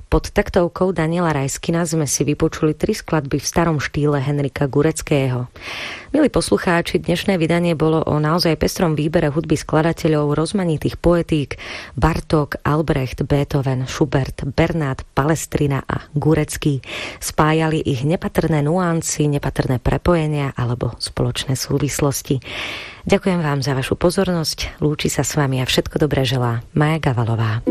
Pod taktovkou Daniela Rajskina sme si vypočuli 3 skladby v starom štýle Henrika Gureckého. Milí poslucháči, dnešné vydanie bolo o naozaj pestrom výbere hudby skladateľov rozmanitých poetík Bartók, Albrecht, Beethoven, Schubert, Bernát, Palestrina a Gurecký. Spájali ich nepatrné nuancy, nepatrné prepojenia alebo spoločné súvislosti. Ďakujem vám za vašu pozornosť, lúči sa s vami a všetko dobré želá Maja Gavalová.